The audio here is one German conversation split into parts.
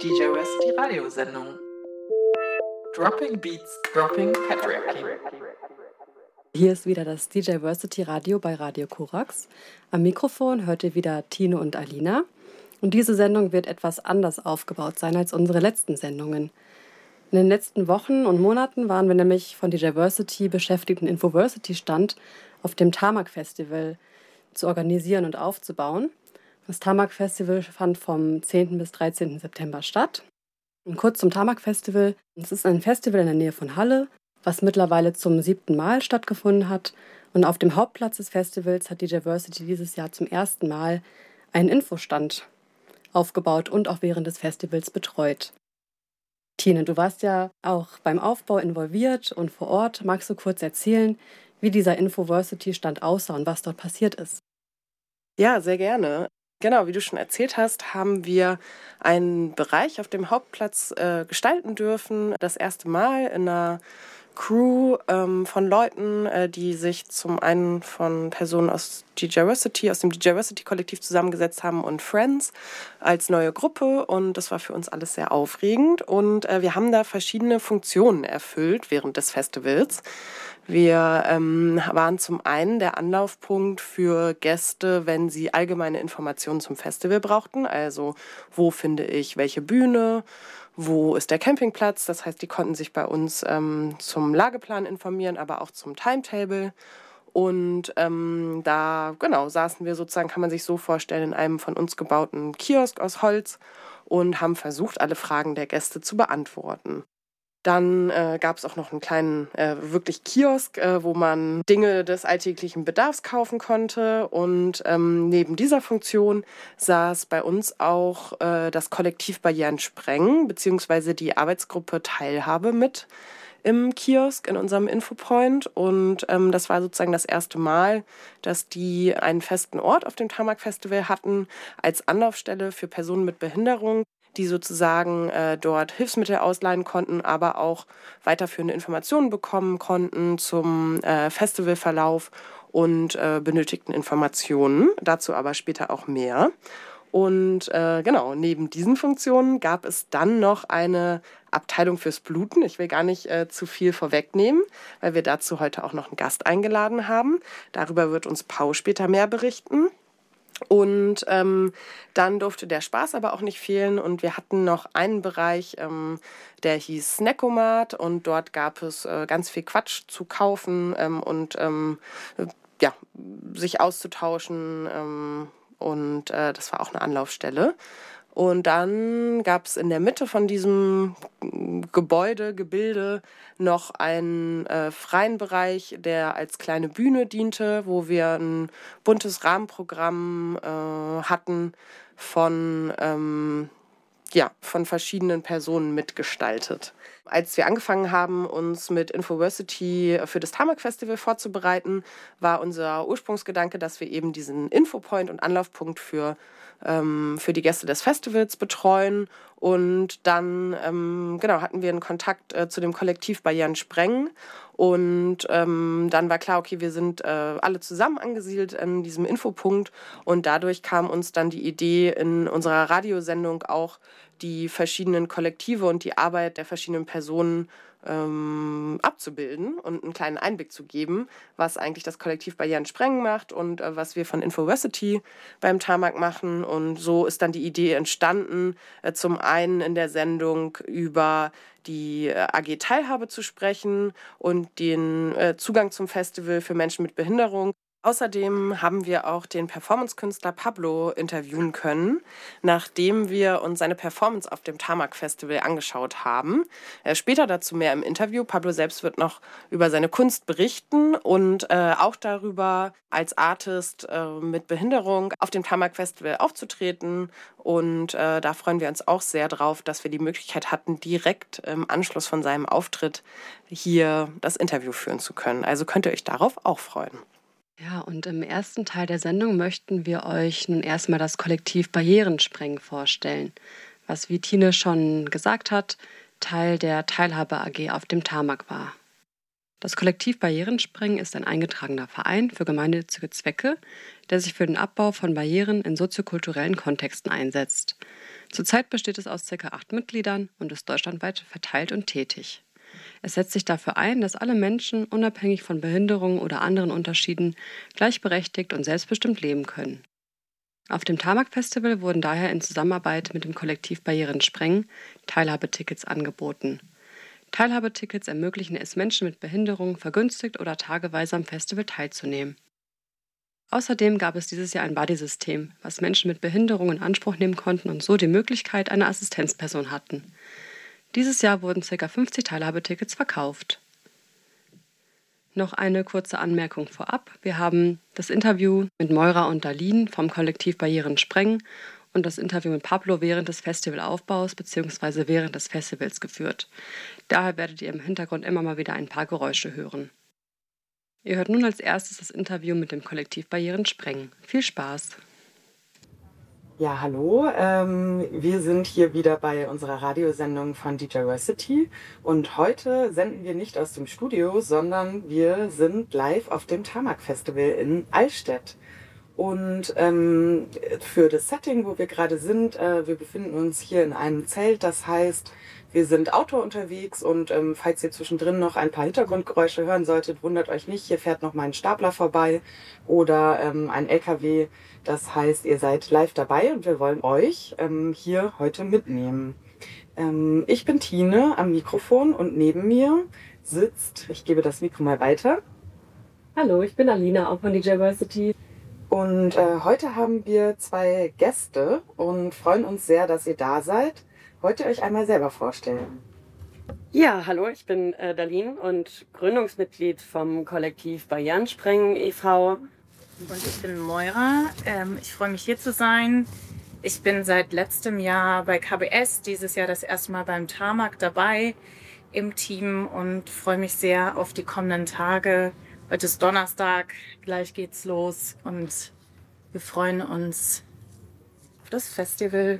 DJversity Radiosendung. Dropping Beats, Dropping Patriarchy. Hier ist wieder das DJversity Radio bei Radio Korax. Am Mikrofon hört ihr wieder Tine und Alina. Und diese Sendung wird etwas anders aufgebaut sein als unsere letzten Sendungen. In den letzten Wochen und Monaten waren wir nämlich von DJversity beschäftigt, einen Infoversity-Stand auf dem Tarmac Festival zu organisieren und aufzubauen. Das Tarmac Festival fand vom 10. bis 13. September statt. Und kurz zum Tarmac Festival. Es ist ein Festival in der Nähe von Halle, was mittlerweile zum 7. Mal stattgefunden hat. Und auf dem Hauptplatz des Festivals hat DJversity dieses Jahr zum ersten Mal einen Infostand aufgebaut und auch während des Festivals betreut. Tine, du warst ja auch beim Aufbau involviert und vor Ort. Magst du kurz erzählen, wie dieser Infoversity-Stand aussah und was dort passiert ist? Ja, sehr gerne. Genau, wie du schon erzählt hast, haben wir einen Bereich auf dem Hauptplatz gestalten dürfen. Das erste Mal in einer Crew von Leuten, die sich zum einen von Personen aus DJversity, aus dem DJversity-Kollektiv zusammengesetzt haben und Friends als neue Gruppe. Und das war für uns alles sehr aufregend. Und wir haben da verschiedene Funktionen erfüllt während des Festivals. Wir waren zum einen der Anlaufpunkt für Gäste, wenn sie allgemeine Informationen zum Festival brauchten. Also, wo finde ich welche Bühne? Wo ist der Campingplatz? Das heißt, die konnten sich bei uns zum Lageplan informieren, aber auch zum Timetable. Und da saßen wir sozusagen, kann man sich so vorstellen, in einem von uns gebauten Kiosk aus Holz und haben versucht, alle Fragen der Gäste zu beantworten. Dann gab es auch noch einen kleinen, wirklich Kiosk, wo man Dinge des alltäglichen Bedarfs kaufen konnte. Und neben dieser Funktion saß bei uns auch das Kollektiv Barrieren sprengen, beziehungsweise die Arbeitsgruppe Teilhabe mit im Kiosk in unserem Infopoint. Und das war sozusagen das erste Mal, dass die einen festen Ort auf dem Tarmac Festival hatten, als Anlaufstelle für Personen mit Behinderung, die sozusagen dort Hilfsmittel ausleihen konnten, aber auch weiterführende Informationen bekommen konnten zum Festivalverlauf und benötigten Informationen. Dazu aber später auch mehr. Und neben diesen Funktionen gab es dann noch eine Abteilung fürs Bluten. Ich will gar nicht zu viel vorwegnehmen, weil wir dazu heute auch noch einen Gast eingeladen haben. Darüber wird uns Pau später mehr berichten. Und dann durfte der Spaß aber auch nicht fehlen und wir hatten noch einen Bereich, der hieß Snackomat und dort gab es ganz viel Quatsch zu kaufen und sich auszutauschen und das war auch eine Anlaufstelle. Und dann gab es in der Mitte von diesem Gebilde noch einen freien Bereich, der als kleine Bühne diente, wo wir ein buntes Rahmenprogramm hatten von verschiedenen Personen mitgestaltet. Als wir angefangen haben, uns mit Infoversity für das Tarmac Festival vorzubereiten, war unser Ursprungsgedanke, dass wir eben diesen Infopoint und Anlaufpunkt für die Gäste des Festivals betreuen. Und dann hatten wir einen Kontakt zu dem Kollektiv Barrieren sprengen. Und dann war klar, okay, wir sind alle zusammen angesiedelt an diesem Infopunkt. Und dadurch kam uns dann die Idee, in unserer Radiosendung auch die verschiedenen Kollektive und die Arbeit der verschiedenen Personen abzubilden und einen kleinen Einblick zu geben, was eigentlich das Kollektiv Barrieren sprengen macht und was wir von Infoversity beim Tarmac machen. Und so ist dann die Idee entstanden, zum einen in der Sendung über die AG Teilhabe zu sprechen und den Zugang zum Festival für Menschen mit Behinderung. Außerdem haben wir auch den Performance-Künstler Pablo interviewen können, nachdem wir uns seine Performance auf dem Tarmac Festival angeschaut haben. Später dazu mehr im Interview. Pablo selbst wird noch über seine Kunst berichten und auch darüber, als Artist mit Behinderung auf dem Tarmac Festival aufzutreten. Und da freuen wir uns auch sehr drauf, dass wir die Möglichkeit hatten, direkt im Anschluss von seinem Auftritt hier das Interview führen zu können. Also könnt ihr euch darauf auch freuen. Ja, und im ersten Teil der Sendung möchten wir euch nun erstmal das Kollektiv Barrieren sprengen vorstellen, was, wie Tine schon gesagt hat, Teil der Teilhabe AG auf dem Tarmac war. Das Kollektiv Barrieren sprengen ist ein eingetragener Verein für gemeinnützige Zwecke, der sich für den Abbau von Barrieren in soziokulturellen Kontexten einsetzt. Zurzeit besteht es aus ca. 8 Mitgliedern und ist deutschlandweit verteilt und tätig. Es setzt sich dafür ein, dass alle Menschen, unabhängig von Behinderungen oder anderen Unterschieden, gleichberechtigt und selbstbestimmt leben können. Auf dem Tarmac-Festival wurden daher in Zusammenarbeit mit dem Kollektiv Barrieren Sprengen Teilhabetickets angeboten. Teilhabetickets ermöglichen es Menschen mit Behinderung, vergünstigt oder tageweise am Festival teilzunehmen. Außerdem gab es dieses Jahr ein Buddy-System, was Menschen mit Behinderung in Anspruch nehmen konnten und so die Möglichkeit einer Assistenzperson hatten. Dieses Jahr wurden ca. 50 Teilhabetickets verkauft. Noch eine kurze Anmerkung vorab. Wir haben das Interview mit Moira und Darlene vom Kollektiv Barrieren Sprengen und das Interview mit Pablo während des Festivalaufbaus bzw. während des Festivals geführt. Daher werdet ihr im Hintergrund immer mal wieder ein paar Geräusche hören. Ihr hört nun als erstes das Interview mit dem Kollektiv Barrieren Sprengen. Viel Spaß! Ja, hallo. Wir sind hier wieder bei unserer Radiosendung von DJversity und heute senden wir nicht aus dem Studio, sondern wir sind live auf dem Tarmac Festival in Eichstätt. Und für das Setting, wo wir gerade sind, wir befinden uns hier in einem Zelt, das heißt, wir sind Outdoor unterwegs und falls ihr zwischendrin noch ein paar Hintergrundgeräusche hören solltet, wundert euch nicht, hier fährt noch mal ein Stapler vorbei oder ein LKW. Das heißt, ihr seid live dabei und wir wollen euch hier heute mitnehmen. Ich bin Tine am Mikrofon und neben mir sitzt, ich gebe das Mikro mal weiter. Hallo, ich bin Alina, auch von DJversity. Und heute haben wir 2 Gäste und freuen uns sehr, dass ihr da seid. Wollt ihr euch einmal selber vorstellen? Ja, hallo, ich bin Darlene und Gründungsmitglied vom Kollektiv Barrieren Sprengen e.V. Und ich bin Moira. Ich freue mich hier zu sein. Ich bin seit letztem Jahr bei KBS, dieses Jahr das erste Mal beim Tarmac dabei im Team und freue mich sehr auf die kommenden Tage. Heute ist Donnerstag, gleich geht's los und wir freuen uns auf das Festival.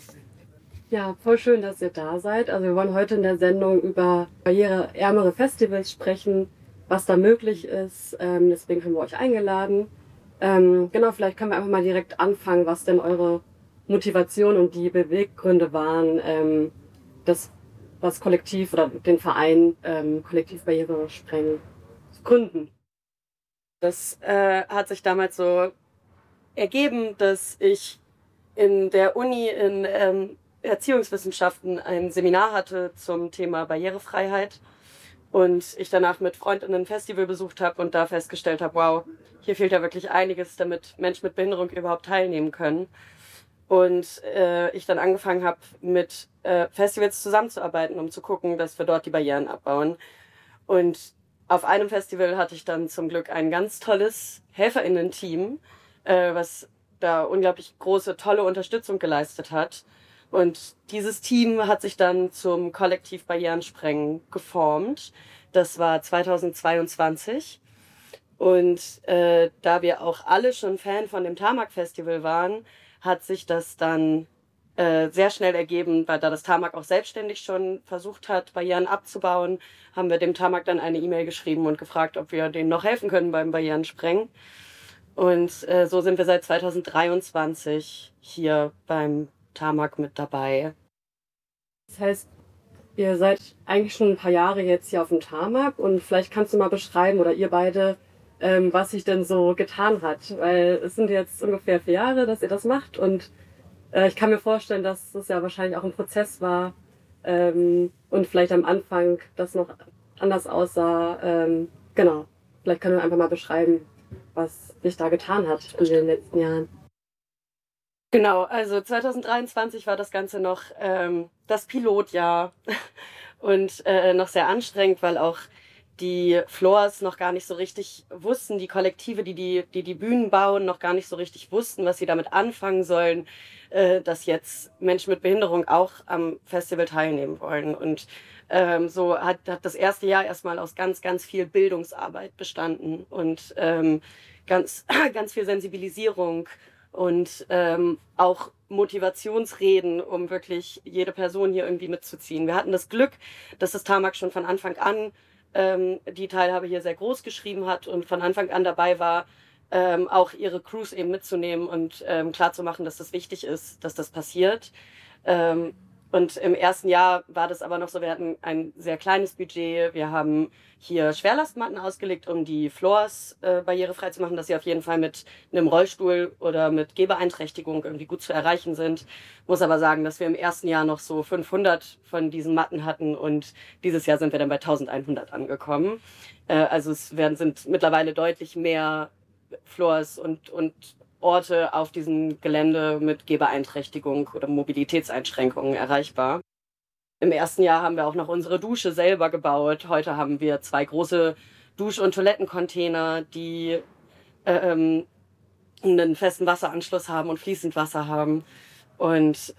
Ja, voll schön, dass ihr da seid. Also wir wollen heute in der Sendung über barriereärmere Festivals sprechen, was da möglich ist. Deswegen haben wir euch eingeladen. Genau, vielleicht können wir einfach mal direkt anfangen, was denn eure Motivation und die Beweggründe waren, das Kollektiv oder den Verein Kollektiv Barriere Sprengen zu gründen. Das hat sich damals so ergeben, dass ich in der Uni in Erziehungswissenschaften ein Seminar hatte zum Thema Barrierefreiheit und ich danach mit Freundinnen ein Festival besucht habe und da festgestellt habe, wow, hier fehlt ja wirklich einiges, damit Menschen mit Behinderung überhaupt teilnehmen können. Und ich dann angefangen habe, mit Festivals zusammenzuarbeiten, um zu gucken, dass wir dort die Barrieren abbauen. Und auf einem Festival hatte ich dann zum Glück ein ganz tolles HelferInnen-Team, was da unglaublich große, tolle Unterstützung geleistet hat. Und dieses Team hat sich dann zum Kollektiv Barrieren Sprengen geformt. Das war 2022. Und da wir auch alle schon Fan von dem Tarmac Festival waren, hat sich das dann sehr schnell ergeben, weil da das Tarmac auch selbstständig schon versucht hat, Barrieren abzubauen, haben wir dem Tarmac dann eine E-Mail geschrieben und gefragt, ob wir denen noch helfen können beim Barrieren sprengen. Und so sind wir seit 2023 hier beim Tarmac mit dabei. Das heißt, ihr seid eigentlich schon ein paar Jahre jetzt hier auf dem Tarmac und vielleicht kannst du mal beschreiben, oder ihr beide, was sich denn so getan hat. Weil es sind jetzt ungefähr 4 Jahre, dass ihr das macht und ich kann mir vorstellen, dass das ja wahrscheinlich auch ein Prozess war und vielleicht am Anfang das noch anders aussah. Genau, vielleicht können wir einfach mal beschreiben, was sich da getan hat in den letzten Jahren. Genau, also 2023 war das Ganze noch das Pilotjahr und noch sehr anstrengend, weil auch die Floors noch gar nicht so richtig wussten, die Kollektive, die Bühnen bauen, noch gar nicht so richtig wussten, was sie damit anfangen sollen, dass jetzt Menschen mit Behinderung auch am Festival teilnehmen wollen. Und so hat das erste Jahr erstmal aus ganz, ganz viel Bildungsarbeit bestanden und ganz, ganz viel Sensibilisierung und auch Motivationsreden, um wirklich jede Person hier irgendwie mitzuziehen. Wir hatten das Glück, dass das Tarmac schon von Anfang an die Teilhabe hier sehr groß geschrieben hat und von Anfang an dabei war, auch ihre Crews eben mitzunehmen und klarzumachen, dass das wichtig ist, dass das passiert. Und im ersten Jahr war das aber noch so, wir hatten ein sehr kleines Budget. Wir haben hier Schwerlastmatten ausgelegt, um die Floors barrierefrei zu machen, dass sie auf jeden Fall mit einem Rollstuhl oder mit Gehbeeinträchtigung irgendwie gut zu erreichen sind. Muss aber sagen, dass wir im ersten Jahr noch so 500 von diesen Matten hatten und dieses Jahr sind wir dann bei 1100 angekommen. Also sind mittlerweile deutlich mehr Floors und Orte auf diesem Gelände mit Gehbeeinträchtigung oder Mobilitätseinschränkungen erreichbar. Im ersten Jahr haben wir auch noch unsere Dusche selber gebaut. Heute haben wir 2 große Dusch- und Toilettencontainer, die einen festen Wasseranschluss haben und fließend Wasser haben. Und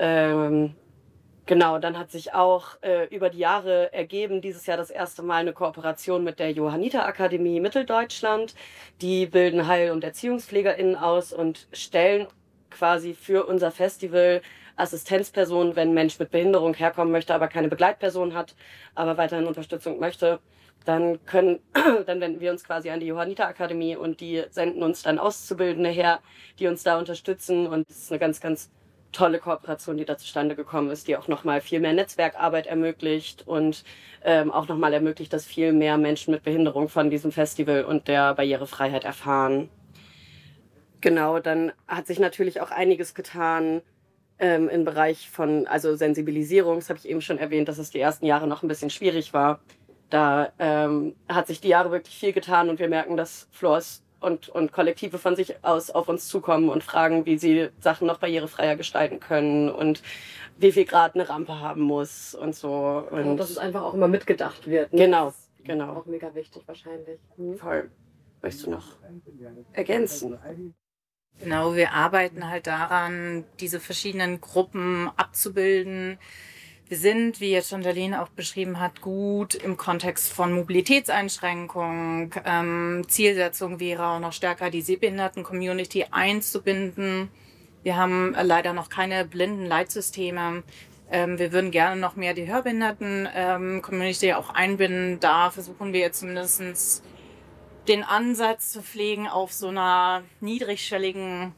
genau, dann hat sich auch über die Jahre ergeben, dieses Jahr das erste Mal eine Kooperation mit der Johanniter-Akademie Mitteldeutschland. Die bilden Heil- und ErziehungspflegerInnen aus und stellen quasi für unser Festival Assistenzpersonen, wenn ein Mensch mit Behinderung herkommen möchte, aber keine Begleitperson hat, aber weiterhin Unterstützung möchte. Dann wenden wir uns quasi an die Johanniter-Akademie und die senden uns dann Auszubildende her, die uns da unterstützen. Und es ist eine ganz, ganz tolle Kooperation, die da zustande gekommen ist, die auch nochmal viel mehr Netzwerkarbeit ermöglicht und auch nochmal ermöglicht, dass viel mehr Menschen mit Behinderung von diesem Festival und der Barrierefreiheit erfahren. Genau, dann hat sich natürlich auch einiges getan im Bereich von Sensibilisierung. Das habe ich eben schon erwähnt, dass es die ersten Jahre noch ein bisschen schwierig war. Da hat sich die Jahre wirklich viel getan und wir merken, dass Floors und Kollektive von sich aus auf uns zukommen und fragen, wie sie Sachen noch barrierefreier gestalten können und wie viel Grad eine Rampe haben muss und so. Und dass es einfach auch immer mitgedacht wird. Ne? Genau, Das ist genau. Auch mega wichtig wahrscheinlich. Voll. Möchtest du noch ergänzen? Genau, wir arbeiten halt daran, diese verschiedenen Gruppen abzubilden. Wir sind, wie jetzt schon Darlene auch beschrieben hat, gut im Kontext von Mobilitätseinschränkungen. Zielsetzung wäre auch noch stärker die Sehbehinderten-Community einzubinden. Wir haben leider noch keine blinden Leitsysteme. Wir würden gerne noch mehr die Hörbehinderten-Community auch einbinden. Da versuchen wir jetzt zumindest den Ansatz zu pflegen, auf so einer niedrigschwelligen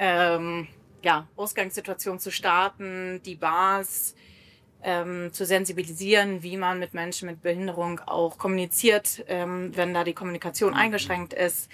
Ausgangssituation zu starten, die Bars zu sensibilisieren, wie man mit Menschen mit Behinderung auch kommuniziert, wenn da die Kommunikation eingeschränkt ist.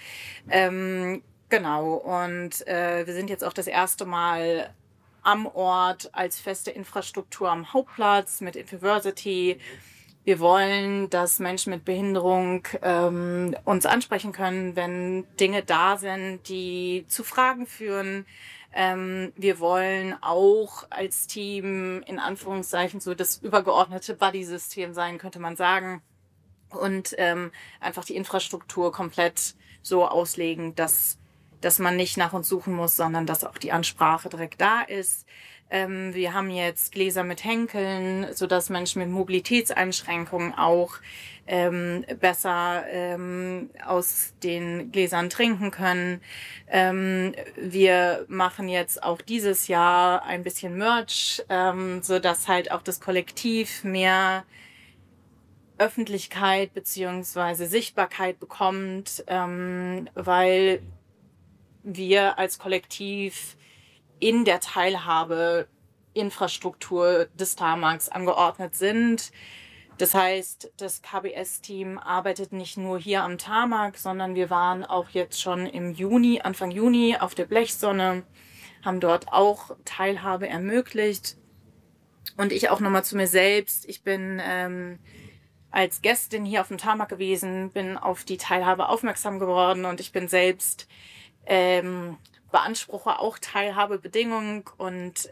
Genau, und wir sind jetzt auch das erste Mal am Ort als feste Infrastruktur am Hauptplatz mit Infiversity. Wir wollen, dass Menschen mit Behinderung uns ansprechen können, wenn Dinge da sind, die zu Fragen führen. Wir wollen auch als Team in Anführungszeichen so das übergeordnete Buddy-System sein, könnte man sagen. Und einfach die Infrastruktur komplett so auslegen, dass man nicht nach uns suchen muss, sondern dass auch die Ansprache direkt da ist. Wir haben jetzt Gläser mit Henkeln, sodass Menschen mit Mobilitätseinschränkungen auch besser aus den Gläsern trinken können. Wir machen jetzt auch dieses Jahr ein bisschen Merch, sodass halt auch das Kollektiv mehr Öffentlichkeit beziehungsweise Sichtbarkeit bekommt, weil wir als Kollektiv in der Teilhabeinfrastruktur des Tarmacs angeordnet sind. Das heißt, das KBS-Team arbeitet nicht nur hier am Tarmac, sondern wir waren auch jetzt schon Anfang Juni auf der Blechsonne, haben dort auch Teilhabe ermöglicht. Und ich auch nochmal zu mir selbst. Ich bin als Gästin hier auf dem Tarmac gewesen, bin auf die Teilhabe aufmerksam geworden und ich bin selbst beanspruche auch Teilhabebedingungen und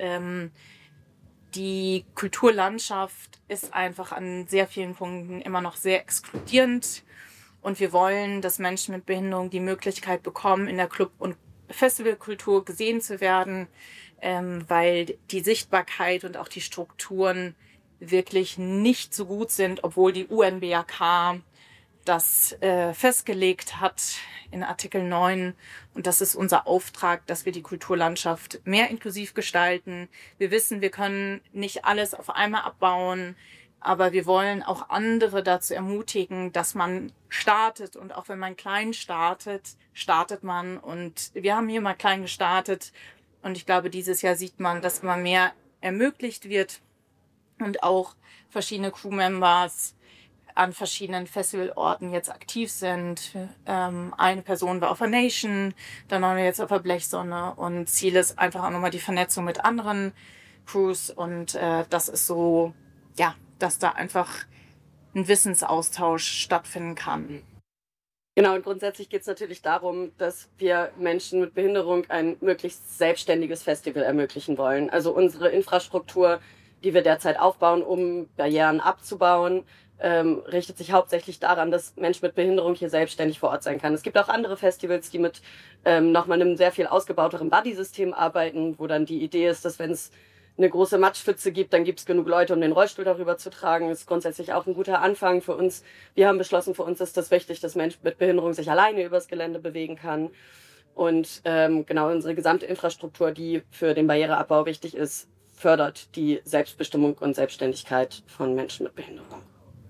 die Kulturlandschaft ist einfach an sehr vielen Punkten immer noch sehr exkludierend und wir wollen, dass Menschen mit Behinderung die Möglichkeit bekommen, in der Club- und Festivalkultur gesehen zu werden, weil die Sichtbarkeit und auch die Strukturen wirklich nicht so gut sind, obwohl die UNBAK das festgelegt hat in Artikel 9. Und das ist unser Auftrag, dass wir die Kulturlandschaft mehr inklusiv gestalten. Wir wissen, wir können nicht alles auf einmal abbauen, aber wir wollen auch andere dazu ermutigen, dass man startet. Und auch wenn man klein startet, startet man. Und wir haben hier mal klein gestartet. Und ich glaube, dieses Jahr sieht man, dass immer mehr ermöglicht wird und auch verschiedene Crewmembers an verschiedenen Festivalorten jetzt aktiv sind. Eine Person war auf der Nation, dann waren wir jetzt auf der Blechsonne und Ziel ist einfach auch nochmal die Vernetzung mit anderen Crews und das ist so, ja, dass da einfach ein Wissensaustausch stattfinden kann. Genau, und grundsätzlich geht es natürlich darum, dass wir Menschen mit Behinderung ein möglichst selbstständiges Festival ermöglichen wollen. Also unsere Infrastruktur, die wir derzeit aufbauen, um Barrieren abzubauen, richtet sich hauptsächlich daran, dass Menschen mit Behinderung hier selbstständig vor Ort sein kann. Es gibt auch andere Festivals, die mit nochmal einem sehr viel ausgebauteren Buddy-System arbeiten, wo dann die Idee ist, dass wenn es eine große Matschpfütze gibt, dann gibt es genug Leute, um den Rollstuhl darüber zu tragen. Das ist grundsätzlich auch ein guter Anfang für uns. Wir haben beschlossen, für uns ist das wichtig, dass Menschen mit Behinderung sich alleine übers Gelände bewegen kann. Und genau unsere gesamte Infrastruktur, die für den Barriereabbau wichtig ist, fördert die Selbstbestimmung und Selbstständigkeit von Menschen mit Behinderung.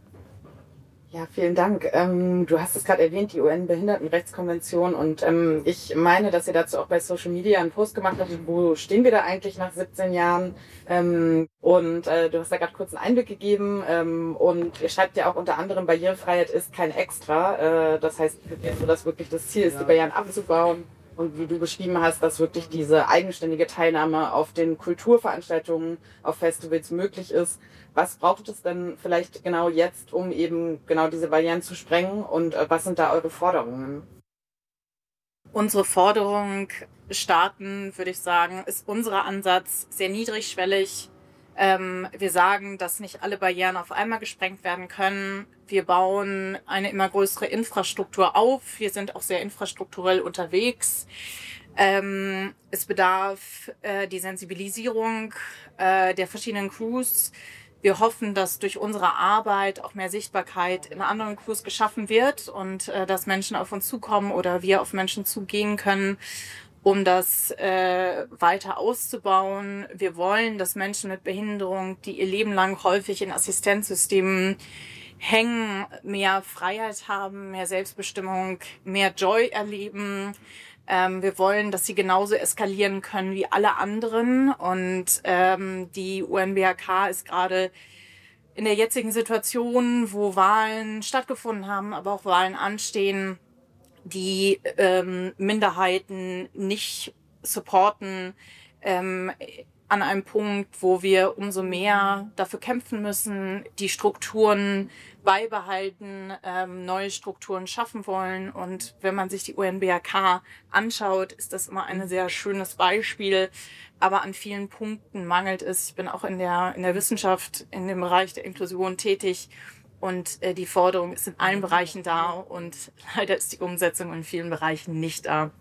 Ja, vielen Dank. Du hast es gerade erwähnt, die UN-Behindertenrechtskonvention und ich meine, dass ihr dazu auch bei Social Media einen Post gemacht habt, wo stehen wir da eigentlich nach 17 Jahren? Und du hast da gerade kurz einen Einblick gegeben und ihr schreibt ja auch unter anderem, Barrierefreiheit ist kein Extra. Das heißt, dass wirklich das Ziel ist, die Barrieren abzubauen. Und wie du beschrieben hast, dass wirklich diese eigenständige Teilnahme auf den Kulturveranstaltungen, auf Festivals möglich ist. Was braucht es denn vielleicht genau jetzt, um eben genau diese Barrieren zu sprengen? Und was sind da eure Forderungen? Unsere Forderung starten, würde ich sagen, ist unser Ansatz sehr niedrigschwellig. Wir sagen, dass nicht alle Barrieren auf einmal gesprengt werden können. Wir bauen eine immer größere Infrastruktur auf. Wir sind auch sehr infrastrukturell unterwegs. Es bedarf die Sensibilisierung der verschiedenen Crews. Wir hoffen, dass durch unsere Arbeit auch mehr Sichtbarkeit in anderen Crews geschaffen wird und dass Menschen auf uns zukommen oder wir auf Menschen zugehen können, um das weiter auszubauen. Wir wollen, dass Menschen mit Behinderung, die ihr Leben lang häufig in Assistenzsystemen hängen, mehr Freiheit haben, mehr Selbstbestimmung, mehr Joy erleben. Wir wollen, dass sie genauso eskalieren können wie alle anderen. Und die UNBHK ist gerade in der jetzigen Situation, wo Wahlen stattgefunden haben, aber auch Wahlen anstehen, die Minderheiten nicht supporten, an einem Punkt, wo wir umso mehr dafür kämpfen müssen, die Strukturen beibehalten, neue Strukturen schaffen wollen. Und wenn man sich die UNBHK anschaut, ist das immer ein sehr schönes Beispiel. Aber an vielen Punkten mangelt es. Ich bin auch in der Wissenschaft, in dem Bereich der Inklusion tätig. Und die Forderung ist in allen Bereichen da. Und leider ist die Umsetzung in vielen Bereichen nicht da.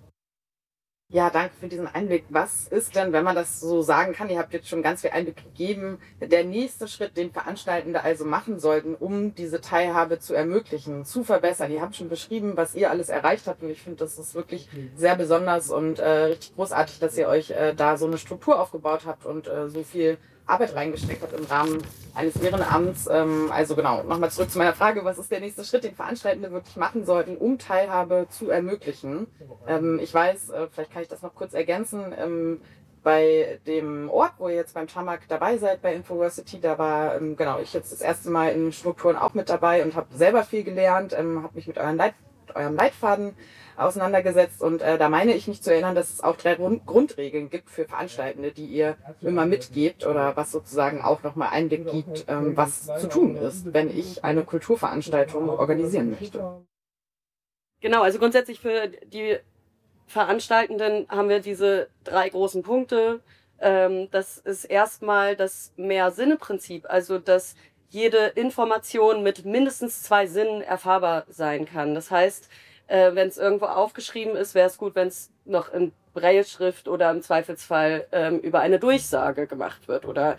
Ja, danke für diesen Einblick. Was ist denn, wenn man das so sagen kann, ihr habt jetzt schon ganz viel Einblick gegeben, der nächste Schritt, den Veranstaltende also machen sollten, um diese Teilhabe zu ermöglichen, zu verbessern? Ihr habt schon beschrieben, was ihr alles erreicht habt und ich finde, das ist wirklich sehr besonders und richtig großartig, dass ihr euch da so eine Struktur aufgebaut habt und so viel Arbeit reingesteckt habt im Rahmen eines Ehrenamts. Also genau, nochmal zurück zu meiner Frage, was ist der nächste Schritt, den Veranstaltende wirklich machen sollten, um Teilhabe zu ermöglichen? Ich weiß, vielleicht kann ich das noch kurz ergänzen, bei dem Ort, wo ihr jetzt beim Tarmac dabei seid, bei Infoversity, da war genau ich jetzt das erste Mal in Strukturen auch mit dabei und habe selber viel gelernt, habe mich mit eurem Leitfaden auseinandergesetzt und da meine ich mich zu erinnern, dass es auch 3 Grundregeln gibt für Veranstaltende, die ihr immer mitgebt oder was sozusagen auch nochmal Einblick gibt, was zu tun ist, wenn ich eine Kulturveranstaltung organisieren möchte. Genau, also grundsätzlich für die Veranstaltenden haben wir diese 3 großen Punkte. Das ist erstmal das Mehr-Sinne-Prinzip, also dass jede Information mit mindestens 2 Sinnen erfahrbar sein kann. Das heißt, wenn es irgendwo aufgeschrieben ist, wäre es gut, wenn es noch in Brailleschrift oder im Zweifelsfall über eine Durchsage gemacht wird. Oder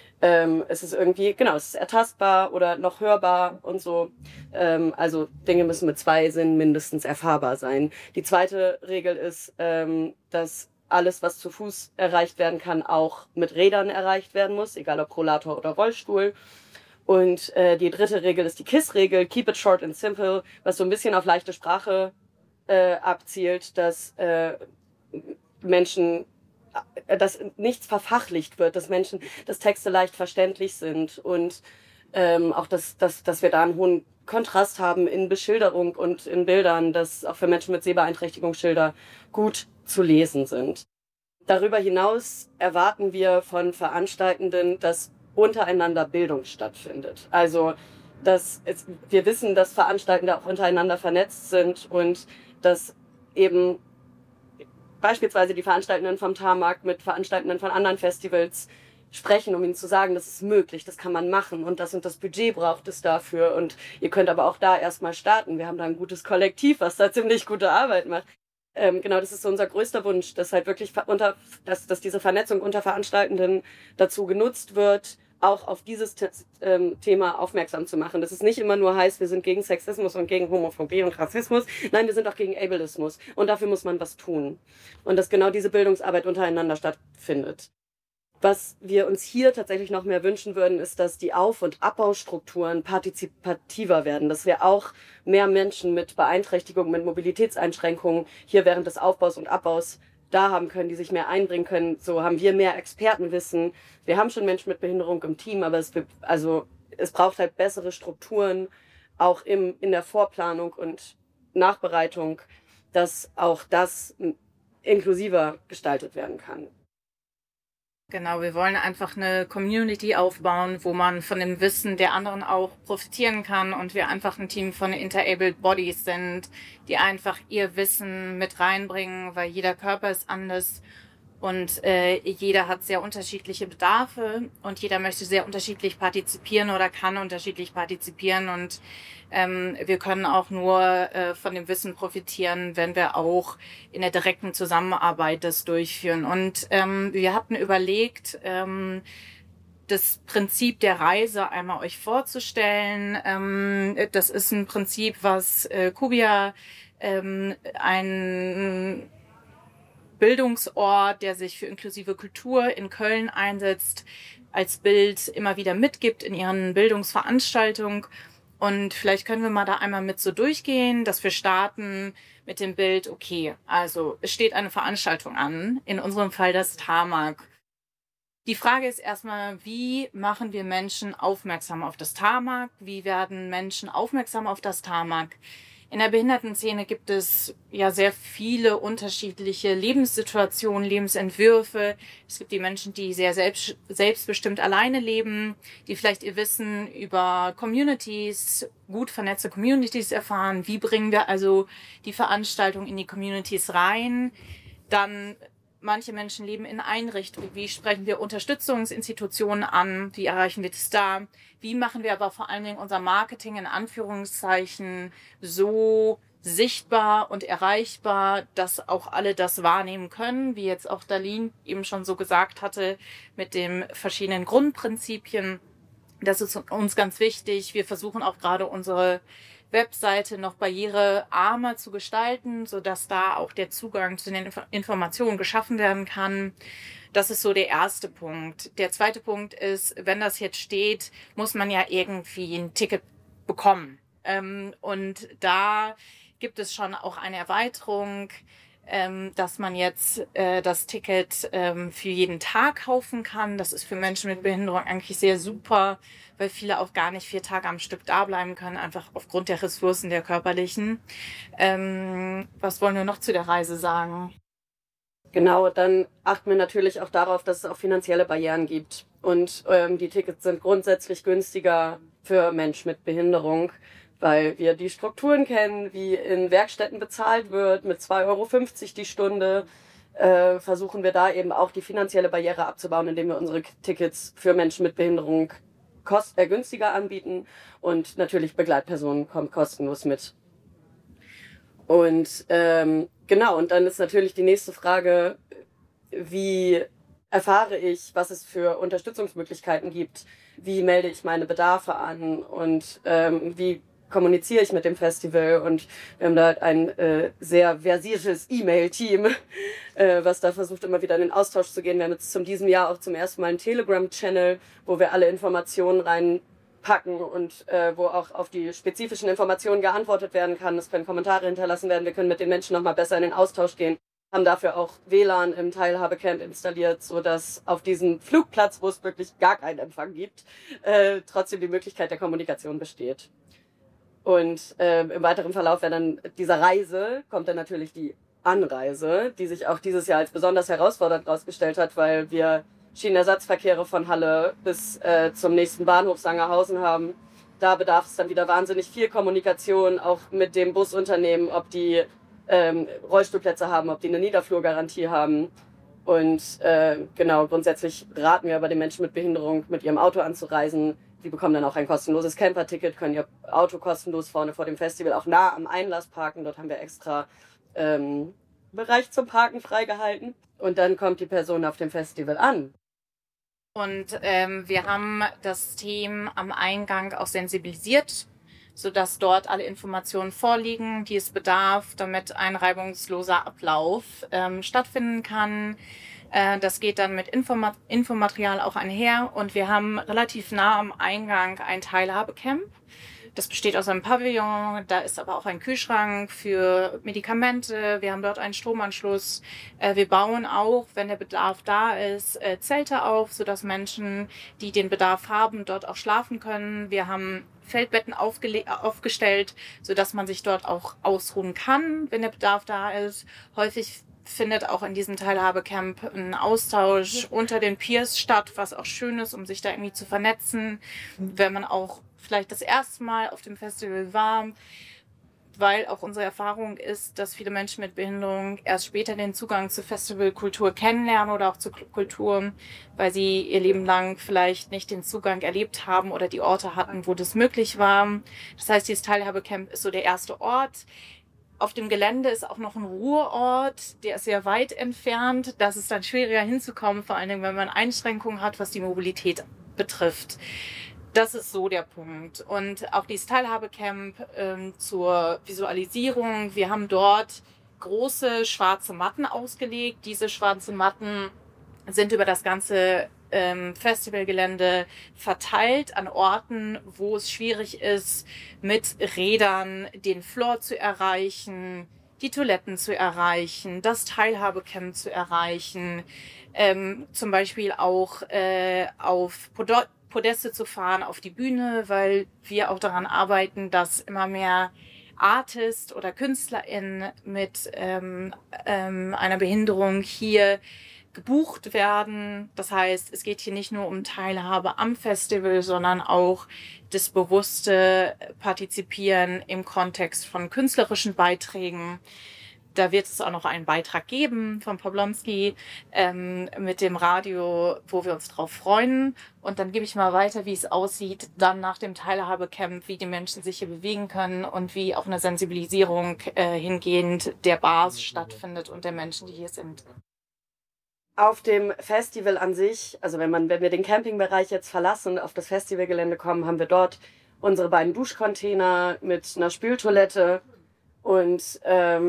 es ist irgendwie, genau, es ist ertastbar oder noch hörbar und so. Also Dinge müssen mit 2 Sinnen mindestens erfahrbar sein. Die zweite Regel ist, dass alles, was zu Fuß erreicht werden kann, auch mit Rädern erreicht werden muss, egal ob Rollator oder Rollstuhl. Und die dritte Regel ist die KISS-Regel, Keep it short and simple, was so ein bisschen auf leichte Sprache abzielt, dass Menschen dass nichts verfachlicht wird, dass Texte leicht verständlich sind und auch, dass wir da einen hohen Kontrast haben in Beschilderung und in Bildern, dass auch für Menschen mit Sehbeeinträchtigung Schilder gut zu lesen sind. Darüber hinaus erwarten wir von Veranstaltenden, dass untereinander Bildung stattfindet. Also, wir wissen, dass Veranstaltende auch untereinander vernetzt sind und dass eben beispielsweise die Veranstaltenden vom Tarmac mit Veranstaltenden von anderen Festivals sprechen, um ihnen zu sagen, das ist möglich, das kann man machen und das Budget braucht es dafür und ihr könnt aber auch da erstmal starten. Wir haben da ein gutes Kollektiv, was da ziemlich gute Arbeit macht. Genau, das ist so unser größter Wunsch, dass halt wirklich dass diese Vernetzung unter Veranstaltenden dazu genutzt wird, auch auf dieses Thema aufmerksam zu machen. Dass es nicht immer nur heißt, wir sind gegen Sexismus und gegen Homophobie und Rassismus. Nein, wir sind auch gegen Ableismus. Und dafür muss man was tun. Und dass genau diese Bildungsarbeit untereinander stattfindet. Was wir uns hier tatsächlich noch mehr wünschen würden, ist, dass die Auf- und Abbaustrukturen partizipativer werden, dass wir auch mehr Menschen mit Beeinträchtigungen, mit Mobilitätseinschränkungen hier während des Aufbaus und Abbaus da haben können, die sich mehr einbringen können. So haben wir mehr Expertenwissen. Wir haben schon Menschen mit Behinderung im Team, aber es braucht halt bessere Strukturen, auch in der Vorplanung und Nachbereitung, dass auch das inklusiver gestaltet werden kann. Genau, wir wollen einfach eine Community aufbauen, wo man von dem Wissen der anderen auch profitieren kann und wir einfach ein Team von Interabled Bodies sind, die einfach ihr Wissen mit reinbringen, weil jeder Körper ist anders und jeder hat sehr unterschiedliche Bedarfe und jeder möchte sehr unterschiedlich partizipieren oder kann unterschiedlich partizipieren und wir können auch nur von dem Wissen profitieren, wenn wir auch in der direkten Zusammenarbeit das durchführen. Und wir hatten überlegt, das Prinzip der Reise einmal euch vorzustellen. Das ist ein Prinzip, was Kubia, ein Bildungsort, der sich für inklusive Kultur in Köln einsetzt, als Bild immer wieder mitgibt in ihren Bildungsveranstaltungen. Und vielleicht können wir mal da einmal mit so durchgehen, dass wir starten mit dem Bild, okay, also es steht eine Veranstaltung an, in unserem Fall das Tarmac. Die Frage ist erstmal, wie machen wir Menschen aufmerksam auf das Tarmac? Wie werden Menschen aufmerksam auf das Tarmac? In der Behindertenszene gibt es ja sehr viele unterschiedliche Lebenssituationen, Lebensentwürfe. Es gibt die Menschen, die sehr selbstbestimmt alleine leben, die vielleicht ihr Wissen über Communities, gut vernetzte Communities erfahren. Wie bringen wir also die Veranstaltung in die Communities rein? Dann manche Menschen leben in Einrichtungen. Wie sprechen wir Unterstützungsinstitutionen an? Wie erreichen wir das da? Wie machen wir aber vor allen Dingen unser Marketing in Anführungszeichen so sichtbar und erreichbar, dass auch alle das wahrnehmen können, wie jetzt auch Darlene eben schon so gesagt hatte, mit den verschiedenen Grundprinzipien. Das ist uns ganz wichtig. Wir versuchen auch gerade unsere Webseite noch barrierearmer zu gestalten, sodass da auch der Zugang zu den Informationen geschaffen werden kann. Das ist so der erste Punkt. Der zweite Punkt ist, wenn das jetzt steht, muss man ja irgendwie ein Ticket bekommen. Und da gibt es schon auch eine Erweiterung, dass man jetzt das Ticket für jeden Tag kaufen kann. Das ist für Menschen mit Behinderung eigentlich sehr super, weil viele auch gar nicht 4 Tage am Stück da bleiben können, einfach aufgrund der Ressourcen der körperlichen. Was wollen wir noch zu der Reise sagen? Genau, dann achten wir natürlich auch darauf, dass es auch finanzielle Barrieren gibt. Und die Tickets sind grundsätzlich günstiger für Menschen mit Behinderung, weil wir die Strukturen kennen, wie in Werkstätten bezahlt wird, mit 2,50 € die Stunde. Versuchen wir da eben auch die finanzielle Barriere abzubauen, indem wir unsere Tickets für Menschen mit Behinderung günstiger anbieten. Und natürlich Begleitpersonen kommen kostenlos mit. Und genau, und dann ist natürlich die nächste Frage, wie erfahre ich, was es für Unterstützungsmöglichkeiten gibt? Wie melde ich meine Bedarfe an? Und wie kommuniziere ich mit dem Festival? Und wir haben da halt ein sehr versiertes E-Mail-Team, was da versucht, immer wieder in den Austausch zu gehen. Wir haben jetzt diesem Jahr auch zum ersten Mal einen Telegram-Channel, wo wir alle Informationen reinpacken und wo auch auf die spezifischen Informationen geantwortet werden kann. Es können Kommentare hinterlassen werden. Wir können mit den Menschen nochmal besser in den Austausch gehen. haben dafür auch WLAN im Teilhabecamp installiert, sodass auf diesem Flugplatz, wo es wirklich gar keinen Empfang gibt, trotzdem die Möglichkeit der Kommunikation besteht. Und im weiteren Verlauf dieser Reise kommt dann natürlich die Anreise, die sich auch dieses Jahr als besonders herausfordernd herausgestellt hat, weil wir Schienenersatzverkehre von Halle bis zum nächsten Bahnhof Sangerhausen haben. Da bedarf es dann wieder wahnsinnig viel Kommunikation, auch mit dem Busunternehmen, ob die Rollstuhlplätze haben, ob die eine Niederflurgarantie haben. Und genau, grundsätzlich raten wir aber den Menschen mit Behinderung, mit ihrem Auto anzureisen. Die bekommen dann auch ein kostenloses Camperticket, können ihr Auto kostenlos vorne vor dem Festival auch nah am Einlass parken. Dort haben wir extra Bereich zum Parken freigehalten. Und dann kommt die Person auf dem Festival an. Und wir haben das Team am Eingang auch sensibilisiert, sodass dort alle Informationen vorliegen, die es bedarf, damit ein reibungsloser Ablauf stattfinden kann. Das geht dann mit Infomaterial auch einher. Und wir haben relativ nah am Eingang ein Teilhabecamp. Das besteht aus einem Pavillon, da ist aber auch ein Kühlschrank für Medikamente. Wir haben dort einen Stromanschluss. Wir bauen auch, wenn der Bedarf da ist, Zelte auf, sodass Menschen, die den Bedarf haben, dort auch schlafen können. Wir haben Feldbetten aufgestellt, sodass man sich dort auch ausruhen kann, wenn der Bedarf da ist. Häufig findet auch in diesem Teilhabecamp ein Austausch unter den Peers statt, was auch schön ist, um sich da irgendwie zu vernetzen, wenn man auch vielleicht das erste Mal auf dem Festival war, weil auch unsere Erfahrung ist, dass viele Menschen mit Behinderung erst später den Zugang zur Festivalkultur kennenlernen oder auch zur Kultur, weil sie ihr Leben lang vielleicht nicht den Zugang erlebt haben oder die Orte hatten, wo das möglich war. Das heißt, dieses Teilhabecamp ist so der erste Ort. Auf dem Gelände ist auch noch ein Ruheort, der ist sehr weit entfernt. Das ist dann schwieriger hinzukommen, vor allen Dingen, wenn man Einschränkungen hat, was die Mobilität betrifft. Das ist so der Punkt. Und auch dieses Teilhabecamp zur Visualisierung. Wir haben dort große schwarze Matten ausgelegt. Diese schwarzen Matten sind über das ganze Festivalgelände verteilt an Orten, wo es schwierig ist, mit Rädern den Floor zu erreichen, die Toiletten zu erreichen, das Teilhabecamp zu erreichen, zum Beispiel auch auf Podeste zu fahren, auf die Bühne, weil wir auch daran arbeiten, dass immer mehr Artists oder KünstlerInnen mit einer Behinderung hier gebucht werden. Das heißt, es geht hier nicht nur um Teilhabe am Festival, sondern auch das bewusste Partizipieren im Kontext von künstlerischen Beiträgen. Da wird es auch noch einen Beitrag geben von Poblomski mit dem Radio, wo wir uns drauf freuen. Und dann gebe ich mal weiter, wie es aussieht, dann nach dem Teilhabecamp, wie die Menschen sich hier bewegen können und wie auch eine Sensibilisierung hingehend der Bars stattfindet und der Menschen, die hier sind. Auf dem Festival an sich, also wenn wir den Campingbereich jetzt verlassen und auf das Festivalgelände kommen, haben wir dort unsere beiden Duschcontainer mit einer Spültoilette und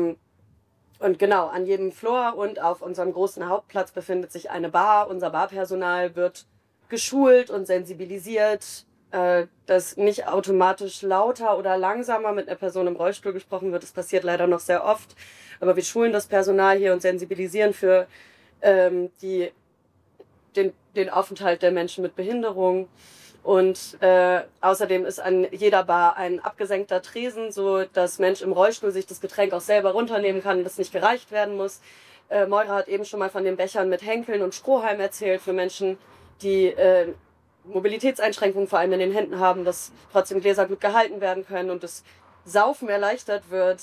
genau, an jedem Floor und auf unserem großen Hauptplatz befindet sich eine Bar. Unser Barpersonal wird geschult und sensibilisiert, dass nicht automatisch lauter oder langsamer mit einer Person im Rollstuhl gesprochen wird. Das passiert leider noch sehr oft. Aber wir schulen das Personal hier und sensibilisieren für den Aufenthalt der Menschen mit Behinderung. Und außerdem ist an jeder Bar ein abgesenkter Tresen, so dass Mensch im Rollstuhl sich das Getränk auch selber runternehmen kann und das nicht gereicht werden muss. Moira hat eben schon mal von den Bechern mit Henkeln und Strohhalm erzählt für Menschen, die Mobilitätseinschränkungen vor allem in den Händen haben, dass trotzdem Gläser gut gehalten werden können und das Saufen erleichtert wird.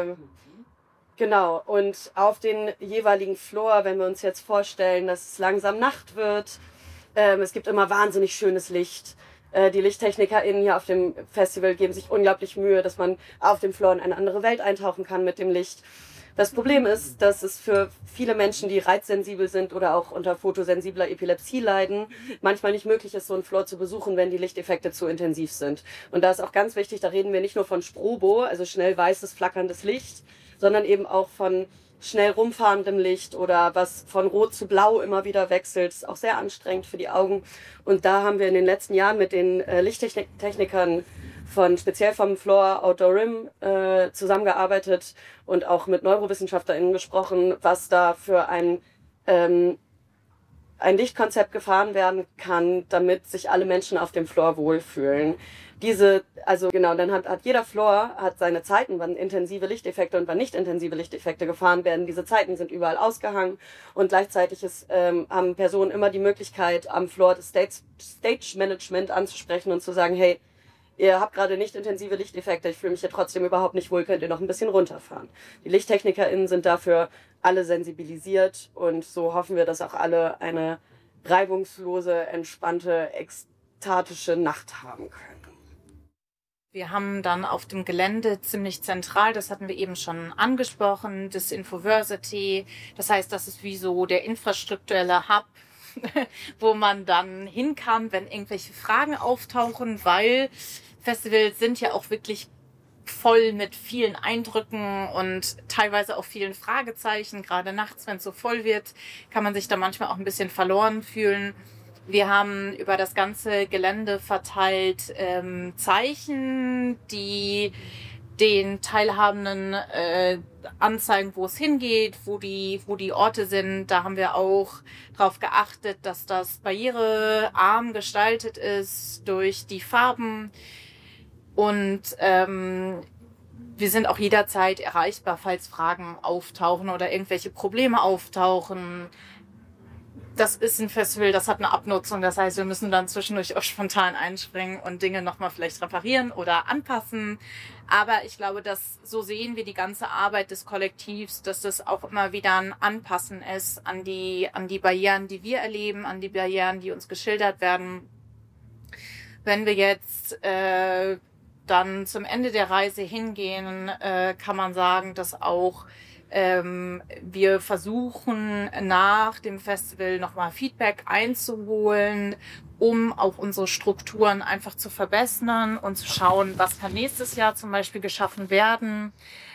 Genau, und auf den jeweiligen Floor, wenn wir uns jetzt vorstellen, dass es langsam Nacht wird, es gibt immer wahnsinnig schönes Licht. Die LichttechnikerInnen hier auf dem Festival geben sich unglaublich Mühe, dass man auf dem Floor in eine andere Welt eintauchen kann mit dem Licht. Das Problem ist, dass es für viele Menschen, die reizsensibel sind oder auch unter photosensibler Epilepsie leiden, manchmal nicht möglich ist, so einen Floor zu besuchen, wenn die Lichteffekte zu intensiv sind. Und da ist auch ganz wichtig, da reden wir nicht nur von Strobo, also schnell weißes, flackerndes Licht, sondern eben auch von schnell rumfahrendem Licht oder was von Rot zu Blau immer wieder wechselt. Das ist auch sehr anstrengend für die Augen. Und da haben wir in den letzten Jahren mit den Lichttechnikern speziell vom Floor Outdoor Rim zusammengearbeitet und auch mit NeurowissenschaftlerInnen gesprochen, was da für ein Lichtkonzept gefahren werden kann, damit sich alle Menschen auf dem Floor wohlfühlen. Dann hat jeder Floor seine Zeiten, wann intensive Lichteffekte und wann nicht intensive Lichteffekte gefahren werden. Diese Zeiten sind überall ausgehangen und gleichzeitig haben Personen immer die Möglichkeit, am Floor das Stage Management anzusprechen und zu sagen, hey, ihr habt gerade nicht intensive Lichteffekte, ich fühle mich hier trotzdem überhaupt nicht wohl, könnt ihr noch ein bisschen runterfahren. Die LichttechnikerInnen sind dafür alle sensibilisiert und so hoffen wir, dass auch alle eine reibungslose, entspannte, ekstatische Nacht haben können. Wir haben dann auf dem Gelände ziemlich zentral, das hatten wir eben schon angesprochen, das Infoversity. Das heißt, das ist wie so der infrastrukturelle Hub, wo man dann hin kann, wenn irgendwelche Fragen auftauchen, weil Festivals sind ja auch wirklich voll mit vielen Eindrücken und teilweise auch vielen Fragezeichen. Gerade nachts, wenn es so voll wird, kann man sich da manchmal auch ein bisschen verloren fühlen. Wir haben über das ganze Gelände verteilt Zeichen, die den Teilhabenden anzeigen, wo es hingeht, wo die Orte sind. Da haben wir auch darauf geachtet, dass das barrierearm gestaltet ist durch die Farben. Und wir sind auch jederzeit erreichbar, falls Fragen auftauchen oder irgendwelche Probleme auftauchen. Das ist ein Festival, das hat eine Abnutzung. Das heißt, wir müssen dann zwischendurch auch spontan einspringen und Dinge nochmal vielleicht reparieren oder anpassen. Aber ich glaube, so sehen wir die ganze Arbeit des Kollektivs, dass das auch immer wieder ein Anpassen ist an die Barrieren, die wir erleben, an die Barrieren, die uns geschildert werden. Wenn wir jetzt dann zum Ende der Reise hingehen, kann man sagen, dass auch wir versuchen nach dem Festival nochmal Feedback einzuholen, um auch unsere Strukturen einfach zu verbessern und zu schauen, was kann nächstes Jahr zum Beispiel geschaffen werden.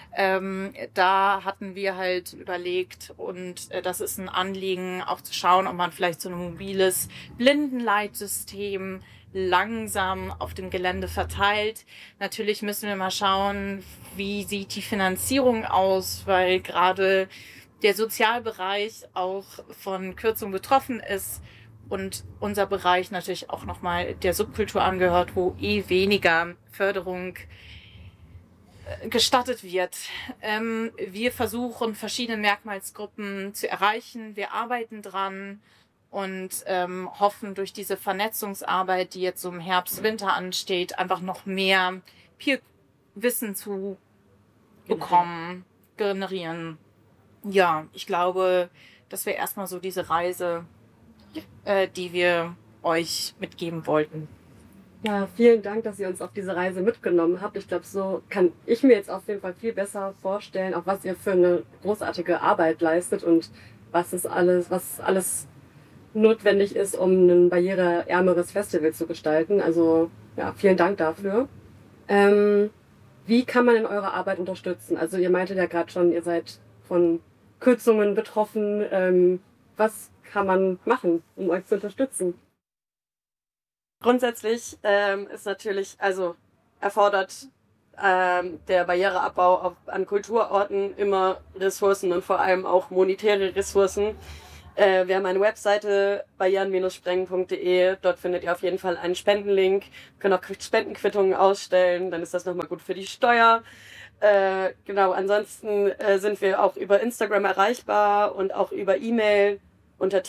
Da hatten wir halt überlegt und das ist ein Anliegen, auch zu schauen, ob man vielleicht so ein mobiles Blindenleitsystem langsam auf dem Gelände verteilt. Natürlich müssen wir mal schauen, wie sieht die Finanzierung aus, weil gerade der Sozialbereich auch von Kürzungen betroffen ist und unser Bereich natürlich auch nochmal der Subkultur angehört, wo weniger Förderung gestattet wird. Wir versuchen, verschiedene Merkmalsgruppen zu erreichen. Wir arbeiten dran und hoffen durch diese Vernetzungsarbeit, die jetzt so im Herbst, Winter ansteht, einfach noch mehr Peer-Wissen zu bekommen, generieren. Ja, ich glaube, das wäre erstmal so diese Reise, die wir euch mitgeben wollten. Ja, vielen Dank, dass ihr uns auf diese Reise mitgenommen habt. Ich glaube, so kann ich mir jetzt auf jeden Fall viel besser vorstellen, auch was ihr für eine großartige Arbeit leistet und was alles notwendig ist, um ein barriereärmeres Festival zu gestalten. Also ja, vielen Dank dafür. Wie kann man in eurer Arbeit unterstützen? Also ihr meintet ja gerade schon, ihr seid von Kürzungen betroffen. Was kann man machen, um euch zu unterstützen? Grundsätzlich ist natürlich, erfordert der Barriereabbau an Kulturorten immer Ressourcen und vor allem auch monetäre Ressourcen. Wir haben eine Webseite, barrieren-sprengen.de. Dort findet ihr auf jeden Fall einen Spendenlink. Ihr könnt auch Spendenquittungen ausstellen, dann ist das nochmal gut für die Steuer. Ansonsten sind wir auch über Instagram erreichbar und auch über E-Mail unter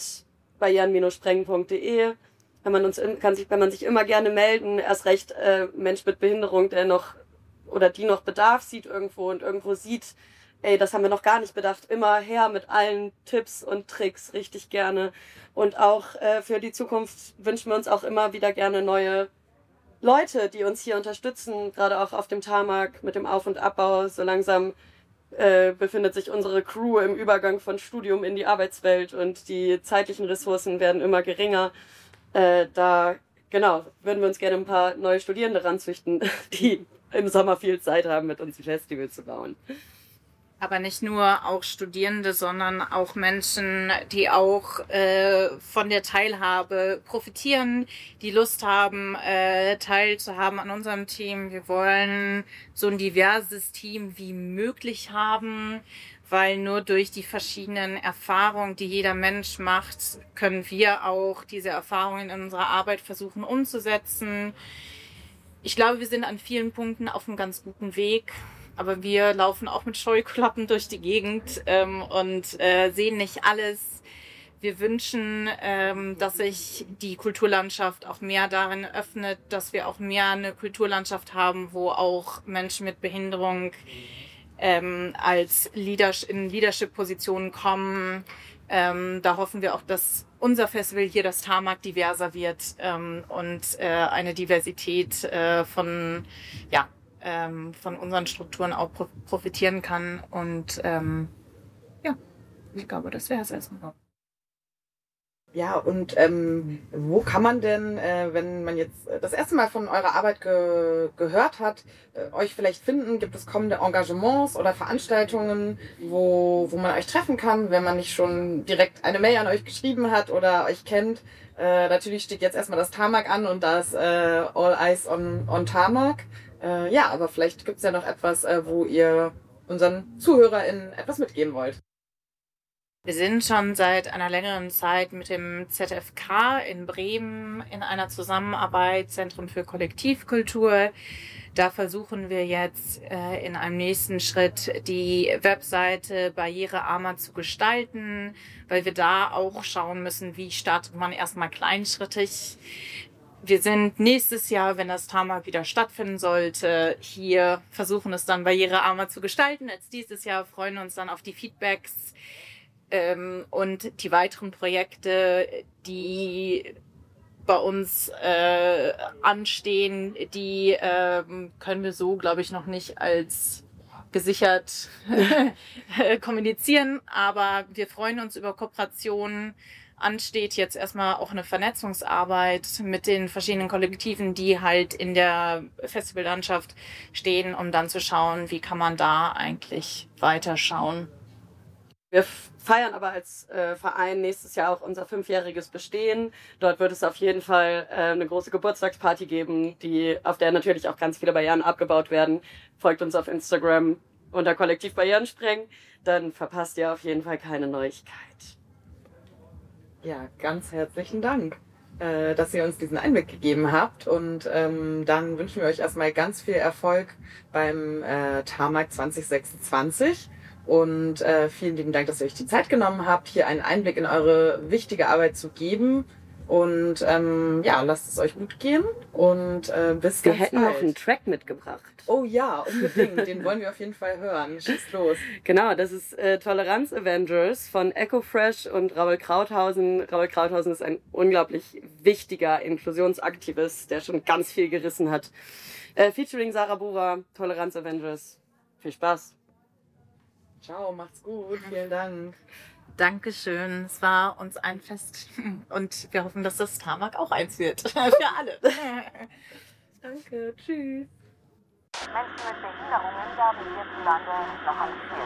team@barrieren-sprengen.de. Kann man sich immer gerne melden. Erst recht Mensch mit Behinderung, der noch oder die noch Bedarf sieht irgendwo und irgendwo sieht, ey, das haben wir noch gar nicht bedacht. Immer her mit allen Tipps und Tricks, richtig gerne. Und auch für die Zukunft wünschen wir uns auch immer wieder gerne neue Leute, die uns hier unterstützen, gerade auch auf dem Tarmac mit dem Auf- und Abbau. So langsam befindet sich unsere Crew im Übergang von Studium in die Arbeitswelt und die zeitlichen Ressourcen werden immer geringer. Würden wir uns gerne ein paar neue Studierende ranzüchten, die im Sommer viel Zeit haben, mit uns ein Festival zu bauen. Aber nicht nur auch Studierende, sondern auch Menschen, die auch von der Teilhabe profitieren, die Lust haben, teilzuhaben an unserem Team. Wir wollen so ein diverses Team wie möglich haben, weil nur durch die verschiedenen Erfahrungen, die jeder Mensch macht, können wir auch diese Erfahrungen in unserer Arbeit versuchen umzusetzen. Ich glaube, wir sind an vielen Punkten auf einem ganz guten Weg. Aber wir laufen auch mit Scheuklappen durch die Gegend und sehen nicht alles. Wir wünschen, dass sich die Kulturlandschaft auch mehr darin öffnet, dass wir auch mehr eine Kulturlandschaft haben, wo auch Menschen mit Behinderung als in Leadership-Positionen kommen. Da hoffen wir auch, dass unser Festival hier, das Tarmac, diverser wird und eine Diversität von unseren Strukturen auch profitieren kann. Und ich glaube, das wäre es erstmal. Ja, und wo kann man denn, wenn man jetzt das erste Mal von eurer Arbeit gehört hat, euch vielleicht finden? Gibt es kommende Engagements oder Veranstaltungen, wo man euch treffen kann, wenn man nicht schon direkt eine Mail an euch geschrieben hat oder euch kennt? Natürlich steht jetzt erstmal das Tarmac an und das All Eyes on Tarmac. Aber vielleicht gibt es ja noch etwas, wo ihr unseren ZuhörerInnen etwas mitgeben wollt. Wir sind schon seit einer längeren Zeit mit dem ZFK in Bremen in einer Zusammenarbeit, Zentrum für Kollektivkultur. Da versuchen wir jetzt in einem nächsten Schritt die Webseite barrierearmer zu gestalten, weil wir da auch schauen müssen, wie startet man erstmal kleinschrittig. Wir sind nächstes Jahr, wenn das Tarmac wieder stattfinden sollte, hier versuchen es dann barrierearmer zu gestalten als dieses Jahr, freuen uns dann auf die Feedbacks und die weiteren Projekte, die bei uns anstehen, die können wir so, glaube ich, noch nicht als gesichert kommunizieren, aber wir freuen uns über Kooperationen. Ansteht jetzt erstmal auch eine Vernetzungsarbeit mit den verschiedenen Kollektiven, die halt in der Festivallandschaft stehen, um dann zu schauen, wie kann man da eigentlich weiterschauen. Wir feiern aber als Verein nächstes Jahr auch unser 5-jähriges Bestehen. Dort wird es auf jeden Fall eine große Geburtstagsparty geben, auf der natürlich auch ganz viele Barrieren abgebaut werden. Folgt uns auf Instagram unter Kollektiv Barrieren sprengen, dann verpasst ihr auf jeden Fall keine Neuigkeit. Ja, ganz herzlichen Dank, dass ihr uns diesen Einblick gegeben habt. Und dann wünschen wir euch erstmal ganz viel Erfolg beim Tarmac 2026. Und vielen lieben Dank, dass ihr euch die Zeit genommen habt, hier einen Einblick in eure wichtige Arbeit zu geben. Und lasst es euch gut gehen. Und bis Wir ganz hätten bald. noch einen Track mitgebracht. Oh ja, unbedingt. Den wollen wir auf jeden Fall hören. Schieß los. Genau, das ist Toleranz Avengers von EcoFresh und Raoul Krauthausen. Raoul Krauthausen ist ein unglaublich wichtiger Inklusionsaktivist, der schon ganz viel gerissen hat. Featuring Sarah Bura, Toleranz Avengers. Viel Spaß. Ciao, macht's gut. Vielen Dank. Dankeschön, es war uns ein Fest und wir hoffen, dass das Tarmac auch eins wird. Für alle. Danke, tschüss. Menschen mit Behinderungen werden hierzulande noch ein